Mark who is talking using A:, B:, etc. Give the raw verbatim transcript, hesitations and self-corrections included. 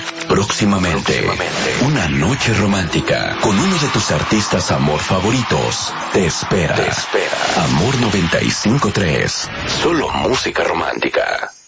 A: Próximamente, Próximamente, una noche romántica con uno de tus artistas amor favoritos te espera. Te espera. Amor noventa y cinco punto tres. Solo música romántica.